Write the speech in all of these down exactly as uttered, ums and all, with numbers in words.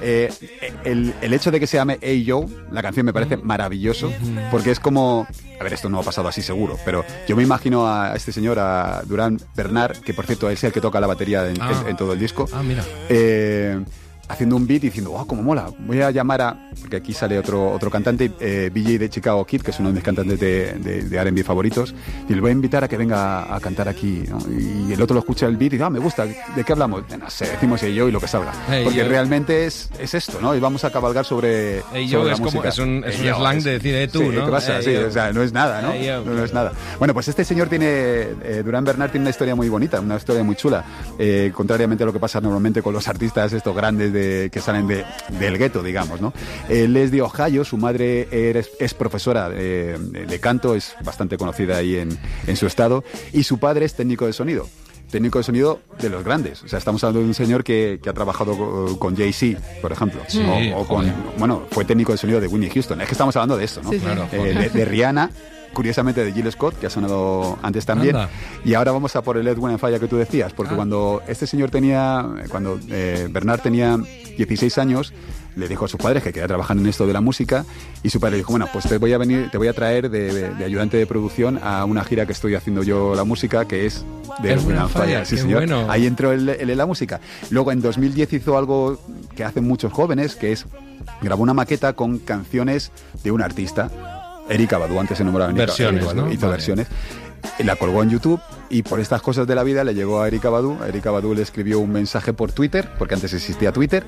eh, el, el hecho de que se llame Hey Joe, la canción me parece maravilloso, porque es como... A ver, esto no ha pasado así seguro, pero yo me imagino a este señor, a Durán Bernard, que por cierto es el que toca la batería en, ah. en, en todo el disco. Ah, mira. Eh, haciendo un beat y diciendo, oh, cómo mola, voy a llamar a... Porque aquí sale otro otro cantante, eh, B J de Chicago Kid, que es uno de mis cantantes de, de, de R and B favoritos, y le voy a invitar a que venga a, a cantar aquí, ¿no? Y el otro lo escucha el beat y dice, ah, me gusta, ¿de qué hablamos? No sé, decimos Hey Yo y lo que salga. Hey, porque yo. realmente es, es esto, ¿no? Y vamos a cabalgar sobre, hey, sobre yo la es música. Como, es un, es hey, un yo, slang es, de decir, eh, tú, sí, ¿no? ¿qué pasa? Hey, sí, yo. o sea, no es nada, ¿no? Hey, yo, no, no es nada. Bueno, pues este señor tiene, eh, Durán Bernard tiene una historia muy bonita, una historia muy chula, eh, contrariamente a lo que pasa normalmente con los artistas estos grandes de, que salen de, del gueto, digamos, ¿no? Él es de Ohio, su madre es, es profesora de, de, de canto, es bastante conocida ahí en, en su estado, y su padre es técnico de sonido. Técnico de sonido de los grandes. O sea, estamos hablando de un señor que, que ha trabajado con, con Jay-Z, por ejemplo. Sí, o, o con, bueno, fue técnico de sonido de Whitney Houston. Es que estamos hablando de esto, ¿no? Sí, sí. Claro, eh, de, de Rihanna, curiosamente de Jill Scott, que ha sonado antes también. Anda. Y ahora vamos a por el Ed Wind Fire que tú decías, porque Ah. cuando este señor tenía, cuando eh, Bernard tenía dieciséis años, le dijo a sus padres que quería trabajar en esto de la música, y su padre le dijo, bueno, pues te voy a venir, te voy a traer de, de, de ayudante de producción a una gira que estoy haciendo yo la música, que es de Ed Ed Wind Fire, Fire. Sí, qué señor. bueno. Ahí entró él en la música. Luego en dos mil diez hizo algo que hacen muchos jóvenes, que es grabó una maqueta con canciones de un artista. Erykah Badu, antes se nombraba Erykah Versiones, Badu, ¿no? hizo Vale. versiones. La colgó en YouTube y por estas cosas de la vida le llegó a Erykah Badu. A Erykah Badu le escribió un mensaje por Twitter, porque antes existía Twitter,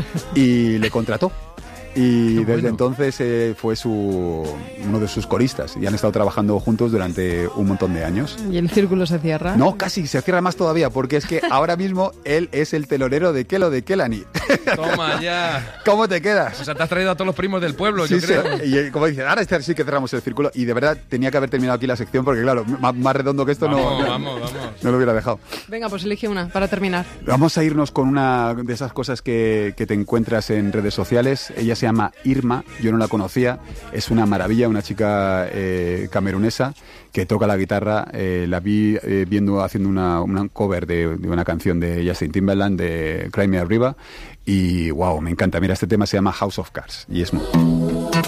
y le contrató. Y Qué desde bueno. entonces eh, fue su uno de sus coristas y han estado trabajando juntos durante un montón de años. Y el círculo se cierra. No, casi, se cierra más todavía, porque es que ahora mismo él es el telonero de Kelo de Kelani. Toma ya. ¿Cómo te quedas? O sea, te has traído a todos los primos del pueblo, Sí, yo creo. sí. Y eh, como dices, ahora este sí que cerramos el círculo. Y de verdad tenía que haber terminado aquí la sección porque, claro, más, más redondo que esto Vamos, no, vamos, vamos. no lo hubiera dejado. Venga, pues elige una para terminar. Vamos a irnos con una de esas cosas que, que te encuentras en redes sociales. Ella se llama Irma, yo no la conocía. Es una maravilla, una chica eh, camerunesa que toca la guitarra. Eh, la vi eh, viendo haciendo una, una cover de, de una canción de Justin Timberland, de Cry Me a River. Y wow, me encanta. Mira, este tema se llama House of Cards y es muy...